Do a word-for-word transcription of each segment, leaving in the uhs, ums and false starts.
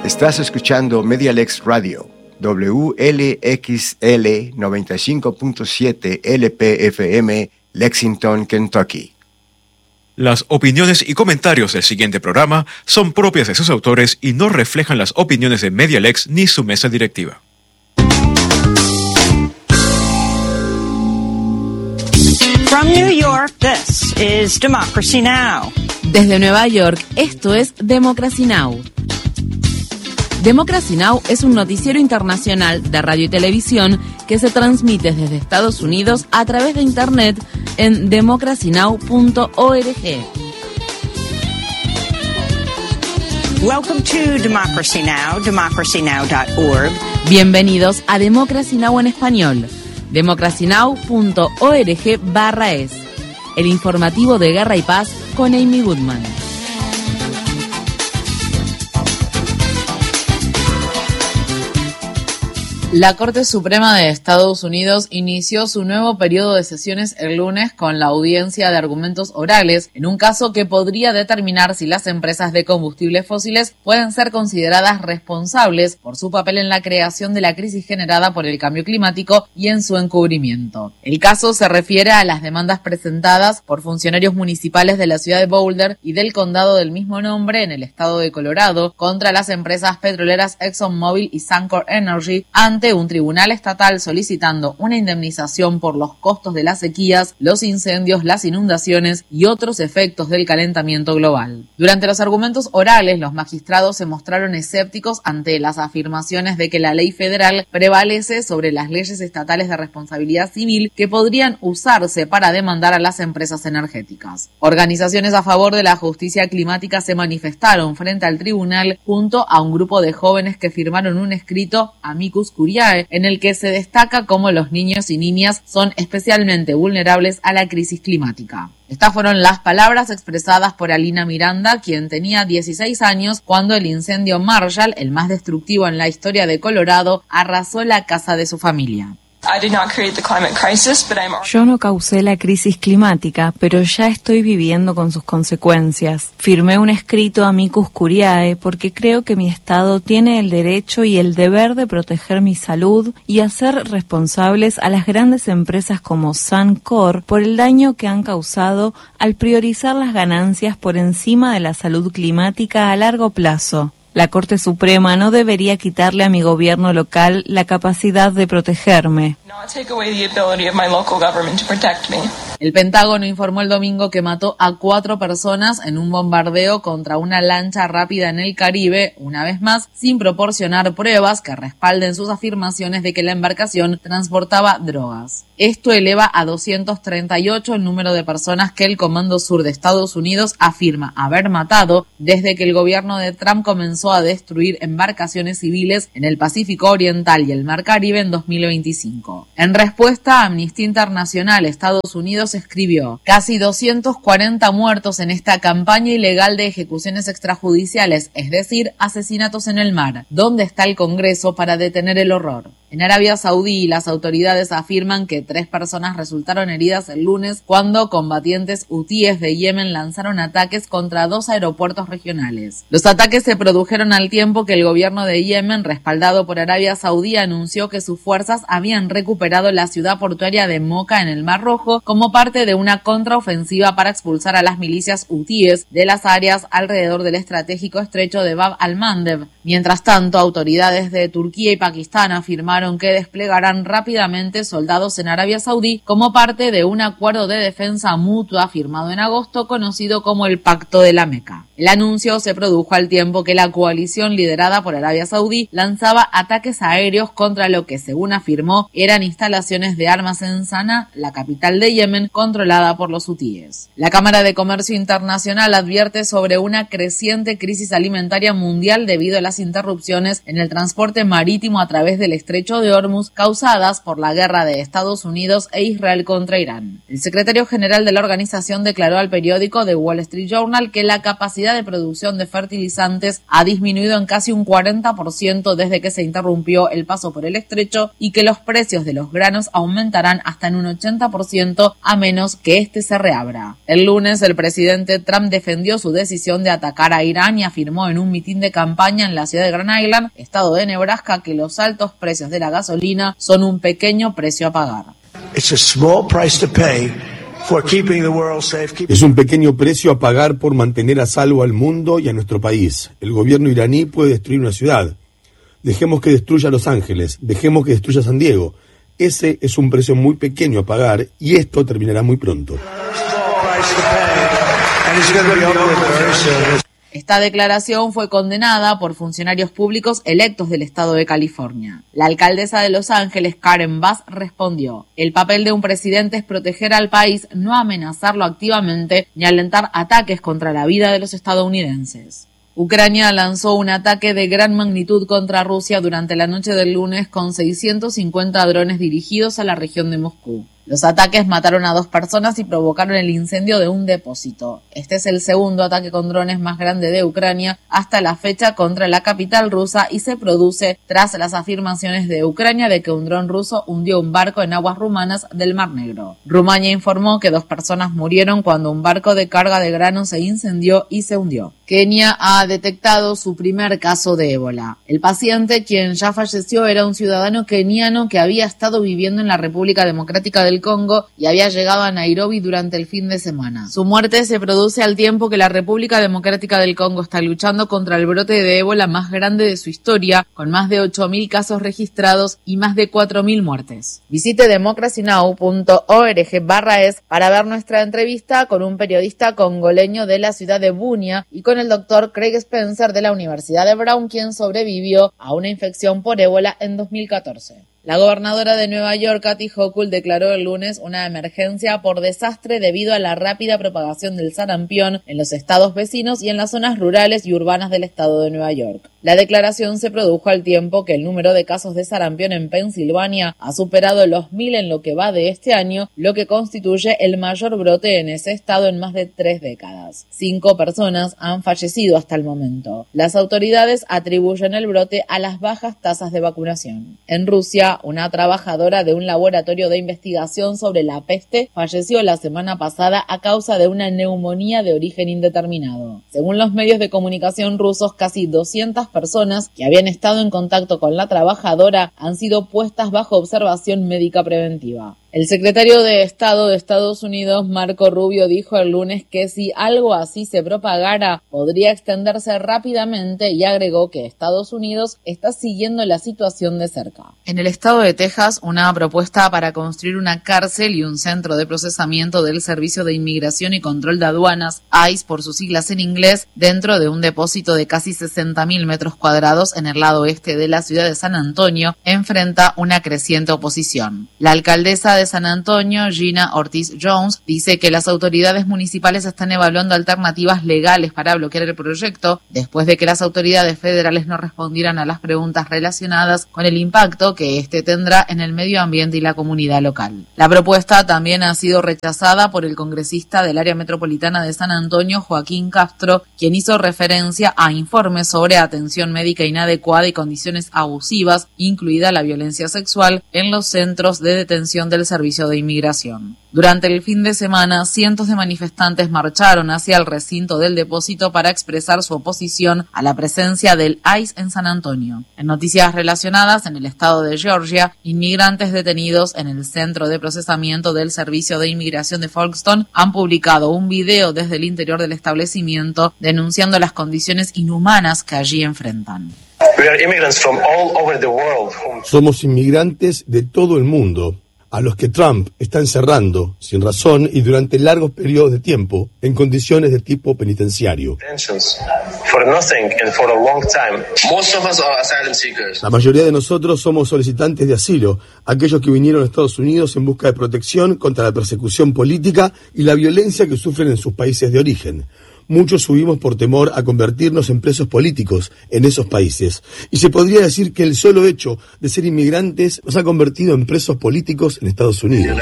Estás escuchando Medialex Radio, W L X L noventa y cinco punto siete L P F M, Lexington, Kentucky. Las opiniones y comentarios del siguiente programa son propias de sus autores y no reflejan las opiniones de Medialex ni su mesa directiva. From New York, this is Democracy Now! Desde Nueva York, esto es Democracy Now! Democracy Now! Es un noticiero internacional de radio y televisión que se transmite desde Estados Unidos a través de Internet en democracy now punto org. Welcome to Democracy Now!, democracy now dot org. Bienvenidos a Democracy Now! En español. democracy now punto org barra es. El informativo de Guerra y Paz con Amy Goodman. La Corte Suprema de Estados Unidos inició su nuevo periodo de sesiones el lunes con la audiencia de argumentos orales en un caso que podría determinar si las empresas de combustibles fósiles pueden ser consideradas responsables por su papel en la creación de la crisis generada por el cambio climático y en su encubrimiento. El caso se refiere a las demandas presentadas por funcionarios municipales de la ciudad de Boulder y del condado del mismo nombre en el estado de Colorado contra las empresas petroleras ExxonMobil y Suncor Energy ante un tribunal estatal solicitando una indemnización por los costos de las sequías, los incendios, las inundaciones y otros efectos del calentamiento global. Durante los argumentos orales, los magistrados se mostraron escépticos ante las afirmaciones de que la ley federal prevalece sobre las leyes estatales de responsabilidad civil que podrían usarse para demandar a las empresas energéticas. Organizaciones a favor de la justicia climática se manifestaron frente al tribunal junto a un grupo de jóvenes que firmaron un escrito Amicus Curiae en el que se destaca cómo los niños y niñas son especialmente vulnerables a la crisis climática. Estas fueron las palabras expresadas por Alina Miranda, quien tenía dieciséis años cuando el incendio Marshall, el más destructivo en la historia de Colorado, arrasó la casa de su familia. Yo no causé la crisis climática, pero ya estoy viviendo con sus consecuencias. Firmé un escrito Amicus Curiae porque creo que mi Estado tiene el derecho y el deber de proteger mi salud y hacer responsables a las grandes empresas como Suncor por el daño que han causado al priorizar las ganancias por encima de la salud climática a largo plazo. La Corte Suprema no debería quitarle a mi gobierno local la capacidad de protegerme. El Pentágono informó el domingo que mató a cuatro personas en un bombardeo contra una lancha rápida en el Caribe, una vez más, sin proporcionar pruebas que respalden sus afirmaciones de que la embarcación transportaba drogas. Esto eleva a doscientos treinta y ocho el número de personas que el Comando Sur de Estados Unidos afirma haber matado desde que el gobierno de Trump comenzó a destruir embarcaciones civiles en el Pacífico Oriental y el Mar Caribe en dos mil veinticinco. En respuesta, Amnistía Internacional Estados Unidos escribió: casi doscientos cuarenta muertos en esta campaña ilegal de ejecuciones extrajudiciales, es decir, asesinatos en el mar. ¿Dónde está el Congreso para detener el horror? En Arabia Saudí, las autoridades afirman que tres personas resultaron heridas el lunes cuando combatientes hutíes de Yemen lanzaron ataques contra dos aeropuertos regionales. Los ataques se produjeron al tiempo que el gobierno de Yemen, respaldado por Arabia Saudí, anunció que sus fuerzas habían recuperado la ciudad portuaria de Moca en el Mar Rojo como parte de una contraofensiva para expulsar a las milicias hutíes de las áreas alrededor del estratégico estrecho de Bab al-Mandeb. Mientras tanto, autoridades de Turquía y Pakistán afirmaron que desplegarán rápidamente soldados en Arabia Saudí como parte de un acuerdo de defensa mutua firmado en agosto conocido como el Pacto de la Meca. El anuncio se produjo al tiempo que la coalición liderada por Arabia Saudí lanzaba ataques aéreos contra lo que, según afirmó, eran instalaciones de armas en Sanaa, la capital de Yemen, controlada por los hutíes. La Cámara de Comercio Internacional advierte sobre una creciente crisis alimentaria mundial debido a las interrupciones en el transporte marítimo a través del estrecho de Hormuz causadas por la guerra de Estados Unidos e Israel contra Irán. El secretario general de la organización declaró al periódico The Wall Street Journal que la capacidad capacidad de producción de fertilizantes ha disminuido en casi un cuarenta por ciento desde que se interrumpió el paso por el estrecho y que los precios de los granos aumentarán hasta en un ochenta por ciento a menos que este se reabra. El lunes, el presidente Trump defendió su decisión de atacar a Irán y afirmó en un mitin de campaña en la ciudad de Grand Island, estado de Nebraska, que los altos precios de la gasolina son un pequeño precio a pagar. It's a small price to pay for keeping the world safe. Es un pequeño precio a pagar por mantener a salvo al mundo y a nuestro país. El gobierno iraní puede destruir una ciudad. Dejemos que destruya Los Ángeles, dejemos que destruya San Diego. Ese es un precio muy pequeño a pagar y esto terminará muy pronto. Esta declaración fue condenada por funcionarios públicos electos del estado de California. La alcaldesa de Los Ángeles, Karen Bass, respondió: el papel de un presidente es proteger al país, no amenazarlo activamente ni alentar ataques contra la vida de los estadounidenses. Ucrania lanzó un ataque de gran magnitud contra Rusia durante la noche del lunes con seiscientos cincuenta drones dirigidos a la región de Moscú. Los ataques mataron a dos personas y provocaron el incendio de un depósito. Este es el segundo ataque con drones más grande de Ucrania hasta la fecha contra la capital rusa y se produce tras las afirmaciones de Ucrania de que un dron ruso hundió un barco en aguas rumanas del Mar Negro. Rumania informó que dos personas murieron cuando un barco de carga de grano se incendió y se hundió. Kenia ha detectado su primer caso de ébola. El paciente, quien ya falleció, era un ciudadano keniano que había estado viviendo en la República Democrática del Congo y había llegado a Nairobi durante el fin de semana. Su muerte se produce al tiempo que la República Democrática del Congo está luchando contra el brote de ébola más grande de su historia, con más de ocho mil casos registrados y más de cuatro mil muertes. Visite democracy now punto org barra es para ver nuestra entrevista con un periodista congoleño de la ciudad de Bunia y con el doctor Craig Spencer de la Universidad de Brown, quien sobrevivió a una infección por ébola en dos mil catorce. La gobernadora de Nueva York, Kathy Hochul, declaró el lunes una emergencia por desastre debido a la rápida propagación del sarampión en los estados vecinos y en las zonas rurales y urbanas del estado de Nueva York. La declaración se produjo al tiempo que el número de casos de sarampión en Pensilvania ha superado los mil en lo que va de este año, lo que constituye el mayor brote en ese estado en más de tres décadas. Cinco personas han fallecido hasta el momento. Las autoridades atribuyen el brote a las bajas tasas de vacunación. En Rusia, una trabajadora de un laboratorio de investigación sobre la peste falleció la semana pasada a causa de una neumonía de origen indeterminado. Según los medios de comunicación rusos, casi doscientas personas que habían estado en contacto con la trabajadora han sido puestas bajo observación médica preventiva. El secretario de Estado de Estados Unidos, Marco Rubio, dijo el lunes que si algo así se propagara, podría extenderse rápidamente y agregó que Estados Unidos está siguiendo la situación de cerca. En el estado de Texas, una propuesta para construir una cárcel y un centro de procesamiento del Servicio de Inmigración y Control de Aduanas, ICE por sus siglas en inglés, dentro de un depósito de casi sesenta mil metros cuadrados en el lado este de la ciudad de San Antonio, enfrenta una creciente oposición. La alcaldesa de San Antonio, Gina Ortiz Jones, dice que las autoridades municipales están evaluando alternativas legales para bloquear el proyecto después de que las autoridades federales no respondieran a las preguntas relacionadas con el impacto que este tendrá en el medio ambiente y la comunidad local. La propuesta también ha sido rechazada por el congresista del área metropolitana de San Antonio, Joaquín Castro, quien hizo referencia a informes sobre atención médica inadecuada y condiciones abusivas, incluida la violencia sexual, en los centros de detención del Servicio de Inmigración. Durante el fin de semana, cientos de manifestantes marcharon hacia el recinto del depósito para expresar su oposición a la presencia del ICE en San Antonio. En noticias relacionadas, en el estado de Georgia, inmigrantes detenidos en el centro de procesamiento del Servicio de Inmigración de Folkestone han publicado un video desde el interior del establecimiento denunciando las condiciones inhumanas que allí enfrentan. Somos inmigrantes de todo el mundo, a los que Trump está encerrando, sin razón y durante largos periodos de tiempo, en condiciones de tipo penitenciario. La mayoría de nosotros somos solicitantes de asilo, aquellos que vinieron a Estados Unidos en busca de protección contra la persecución política y la violencia que sufren en sus países de origen. Muchos huimos por temor a convertirnos en presos políticos en esos países. Y se podría decir que el solo hecho de ser inmigrantes nos ha convertido en presos políticos en Estados Unidos.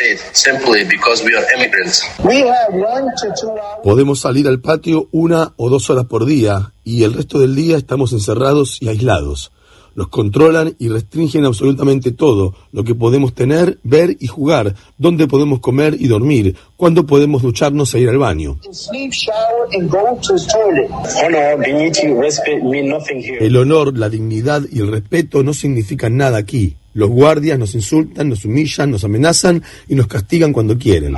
Podemos salir al patio una o dos horas por día y el resto del día estamos encerrados y aislados. Nos controlan y restringen absolutamente todo, lo que podemos tener, ver y jugar, dónde podemos comer y dormir, cuándo podemos ducharnos e ir al baño. El honor, la dignidad y el respeto no significan nada aquí. Los guardias nos insultan, nos humillan, nos amenazan y nos castigan cuando quieren.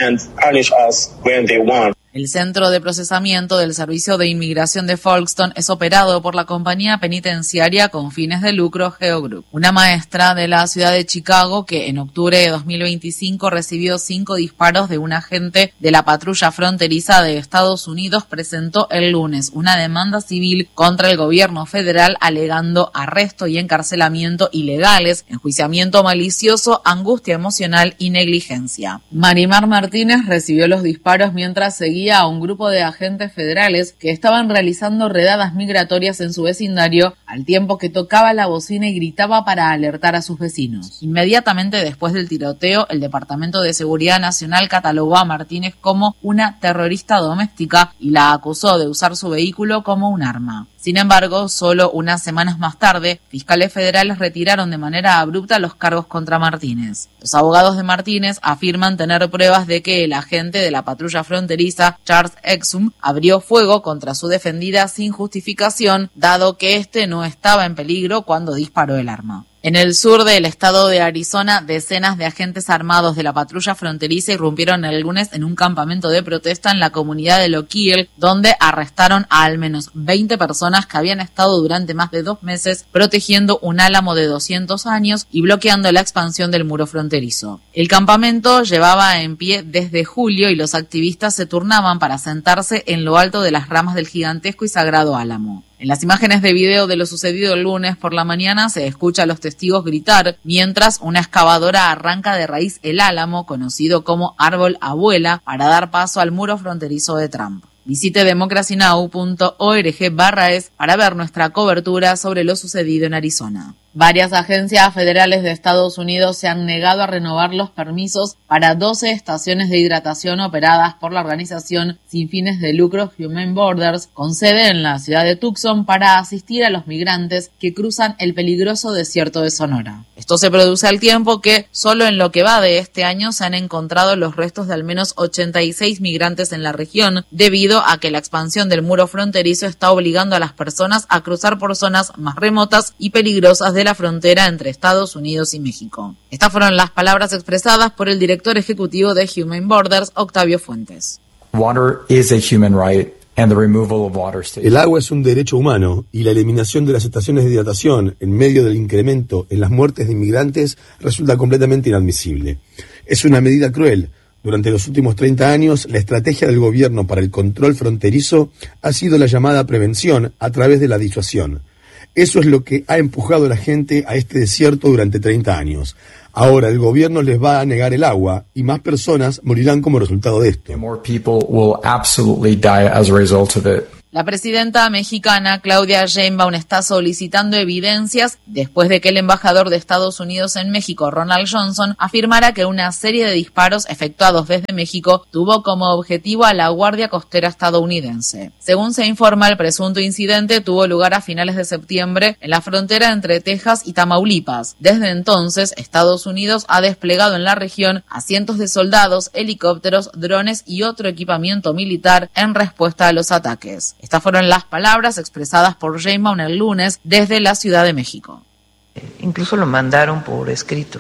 El centro de procesamiento del Servicio de Inmigración de Folkestone es operado por la compañía penitenciaria con fines de lucro Geo Group. Una maestra de la ciudad de Chicago que en octubre de dos mil veinticinco recibió cinco disparos de un agente de la patrulla fronteriza de Estados Unidos presentó el lunes una demanda civil contra el gobierno federal alegando arresto y encarcelamiento ilegales, enjuiciamiento malicioso, angustia emocional y negligencia. Marimar Martínez recibió los disparos mientras seguía a un grupo de agentes federales que estaban realizando redadas migratorias en su vecindario al tiempo que tocaba la bocina y gritaba para alertar a sus vecinos. Inmediatamente después del tiroteo, el Departamento de Seguridad Nacional catalogó a Martínez como una terrorista doméstica y la acusó de usar su vehículo como un arma. Sin embargo, solo unas semanas más tarde, fiscales federales retiraron de manera abrupta los cargos contra Martínez. Los abogados de Martínez afirman tener pruebas de que el agente de la patrulla fronteriza, Charles Exum, abrió fuego contra su defendida sin justificación, dado que este no estaba en peligro cuando disparó el arma. En el sur del estado de Arizona, decenas de agentes armados de la patrulla fronteriza irrumpieron el lunes en un campamento de protesta en la comunidad de Lochiel, donde arrestaron a al menos veinte personas que habían estado durante más de dos meses protegiendo un álamo de doscientos años y bloqueando la expansión del muro fronterizo. El campamento llevaba en pie desde julio y los activistas se turnaban para sentarse en lo alto de las ramas del gigantesco y sagrado álamo. En las imágenes de video de lo sucedido el lunes por la mañana se escucha a los testigos gritar mientras una excavadora arranca de raíz el álamo, conocido como árbol abuela, para dar paso al muro fronterizo de Trump. Visite democracynow punto org barra es para ver nuestra cobertura sobre lo sucedido en Arizona. Varias agencias federales de Estados Unidos se han negado a renovar los permisos para doce estaciones de hidratación operadas por la organización sin fines de lucro Humane Borders, con sede en la ciudad de Tucson, para asistir a los migrantes que cruzan el peligroso desierto de Sonora. Esto se produce al tiempo que, solo en lo que va de este año, se han encontrado los restos de al menos ochenta y seis migrantes en la región, debido a que la expansión del muro fronterizo está obligando a las personas a cruzar por zonas más remotas y peligrosas de la frontera entre Estados Unidos y México. Estas fueron las palabras expresadas por el director ejecutivo de Humane Borders, Octavio Fuentes. Water is a human right. And the removal of water stations. El agua es un derecho humano y la eliminación de las estaciones de hidratación en medio del incremento en las muertes de inmigrantes resulta completamente inadmisible. Es una medida cruel. Durante los últimos treinta años, la estrategia del gobierno para el control fronterizo ha sido la llamada prevención a través de la disuasión. Eso es lo que ha empujado a la gente a este desierto durante treinta años. Ahora el gobierno les va a negar el agua y más personas morirán como resultado de esto. More people will absolutely die as a result of it. La presidenta mexicana Claudia Sheinbaum está solicitando evidencias después de que el embajador de Estados Unidos en México, Ronald Johnson, afirmara que una serie de disparos efectuados desde México tuvo como objetivo a la Guardia Costera estadounidense. Según se informa, el presunto incidente tuvo lugar a finales de septiembre en la frontera entre Texas y Tamaulipas. Desde entonces, Estados Unidos ha desplegado en la región a cientos de soldados, helicópteros, drones y otro equipamiento militar en respuesta a los ataques. Estas fueron las palabras expresadas por Sheinbaum el lunes desde la Ciudad de México. Incluso lo mandaron por escrito,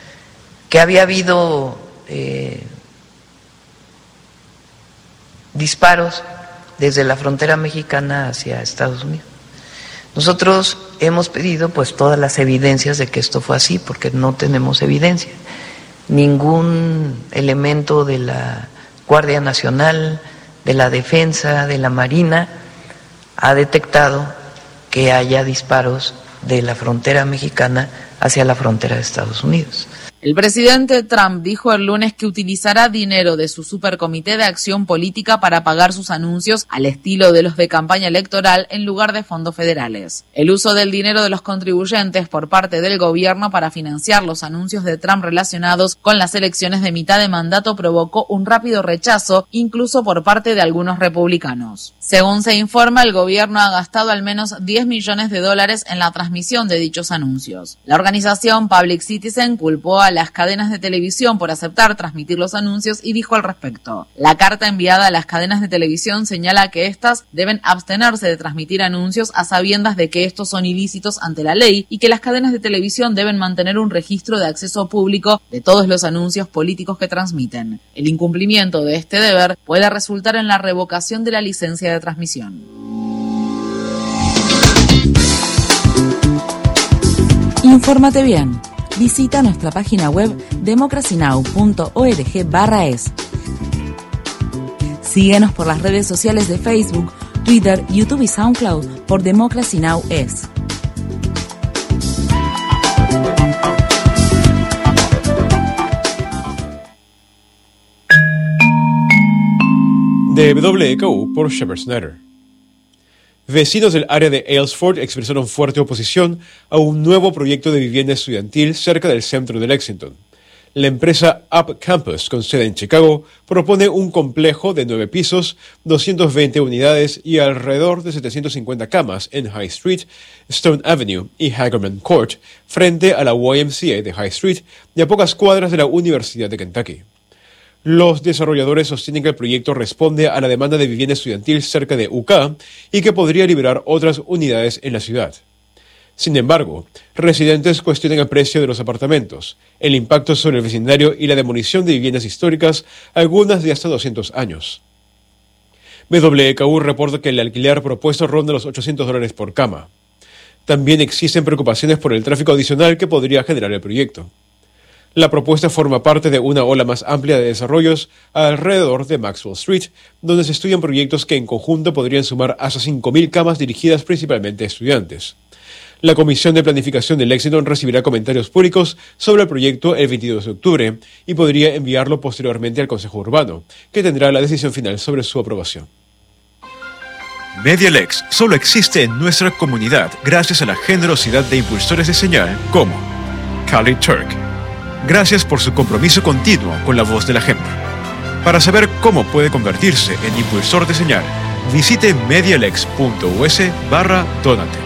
que había habido eh, disparos desde la frontera mexicana hacia Estados Unidos. Nosotros hemos pedido pues todas las evidencias de que esto fue así, porque no tenemos evidencia. Ningún elemento de la Guardia Nacional, de la Defensa, de la Marina, ha detectado que haya disparos de la frontera mexicana hacia la frontera de Estados Unidos. El presidente Trump dijo el lunes que utilizará dinero de su supercomité de acción política para pagar sus anuncios al estilo de los de campaña electoral en lugar de fondos federales. El uso del dinero de los contribuyentes por parte del gobierno para financiar los anuncios de Trump relacionados con las elecciones de mitad de mandato provocó un rápido rechazo, incluso por parte de algunos republicanos. Según se informa, el gobierno ha gastado al menos diez millones de dólares en la transmisión de dichos anuncios. La organización Public Citizen culpó a las cadenas de televisión por aceptar transmitir los anuncios y dijo al respecto: la carta enviada a las cadenas de televisión señala que éstas deben abstenerse de transmitir anuncios a sabiendas de que estos son ilícitos ante la ley y que las cadenas de televisión deben mantener un registro de acceso público de todos los anuncios políticos que transmiten. El incumplimiento de este deber puede resultar en la revocación de la licencia de transmisión. Infórmate bien. Visita nuestra página web democracy now punto org barra es. Síguenos por las redes sociales de Facebook, Twitter, YouTube y SoundCloud por Democracy Now! Es. De W E K U por Shepard Snyder. Vecinos del área de Aylesford expresaron fuerte oposición a un nuevo proyecto de vivienda estudiantil cerca del centro de Lexington. La empresa Up Campus, con sede en Chicago, propone un complejo de nueve pisos, doscientas veinte unidades y alrededor de setecientas cincuenta camas en High Street, Stone Avenue y Hagerman Court, frente a la Y M C A de High Street y a pocas cuadras de la Universidad de Kentucky. Los desarrolladores sostienen que el proyecto responde a la demanda de vivienda estudiantil cerca de U K y que podría liberar otras unidades en la ciudad. Sin embargo, residentes cuestionan el precio de los apartamentos, el impacto sobre el vecindario y la demolición de viviendas históricas, algunas de hasta doscientos años. W E K U reporta que el alquiler propuesto ronda los ochocientos dólares por cama. También existen preocupaciones por el tráfico adicional que podría generar el proyecto. La propuesta forma parte de una ola más amplia de desarrollos alrededor de Maxwell Street, donde se estudian proyectos que en conjunto podrían sumar hasta cinco mil camas dirigidas principalmente a estudiantes. La Comisión de Planificación de Lexington recibirá comentarios públicos sobre el proyecto el veintidós de octubre y podría enviarlo posteriormente al Consejo Urbano, que tendrá la decisión final sobre su aprobación. MediaLex solo existe en nuestra comunidad gracias a la generosidad de impulsores de señal como Khalid Turk. Gracias por su compromiso continuo con la voz de la gente. Para saber cómo puede convertirse en impulsor de señal, visite medialex punto u s barra donate.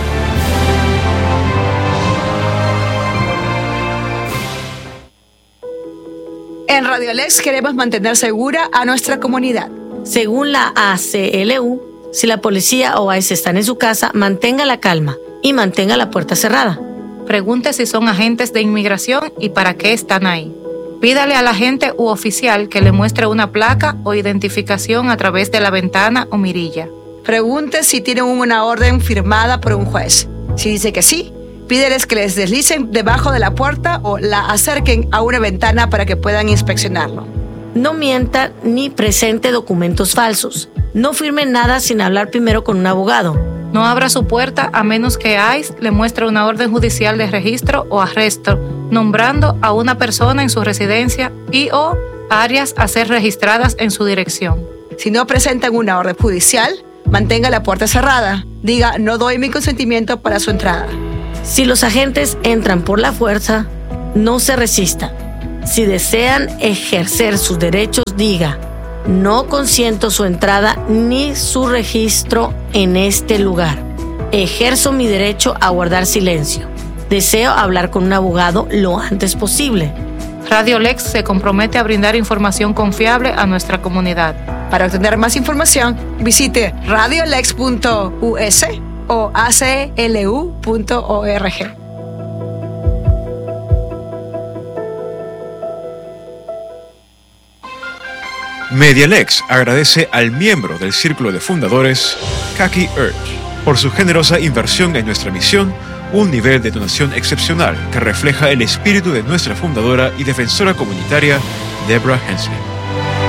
En Radio Lex queremos mantener segura a nuestra comunidad. Según la A C L U, si la policía o ICE están en su casa, mantenga la calma y mantenga la puerta cerrada. Pregunte si son agentes de inmigración y para qué están ahí. Pídale al agente u oficial que le muestre una placa o identificación a través de la ventana o mirilla. Pregunte si tienen una orden firmada por un juez. Si dice que sí, pídeles que les deslicen debajo de la puerta o la acerquen a una ventana para que puedan inspeccionarlo. No mienta ni presente documentos falsos. No firme nada sin hablar primero con un abogado. No abra su puerta a menos que ICE le muestre una orden judicial de registro o arresto, nombrando a una persona en su residencia y o áreas a ser registradas en su dirección. Si no presentan una orden judicial, mantenga la puerta cerrada. Diga, no doy mi consentimiento para su entrada. Si los agentes entran por la fuerza, no se resista. Si desean ejercer sus derechos, diga, no consiento su entrada ni su registro en este lugar. Ejerzo mi derecho a guardar silencio. Deseo hablar con un abogado lo antes posible. Radio Lex se compromete a brindar información confiable a nuestra comunidad. Para obtener más información, visite radiolex punto u s o a c l u punto org. MediaLex agradece al miembro del Círculo de Fundadores, Kaki Urch, por su generosa inversión en nuestra misión, un nivel de donación excepcional que refleja el espíritu de nuestra fundadora y defensora comunitaria, Deborah Hensley.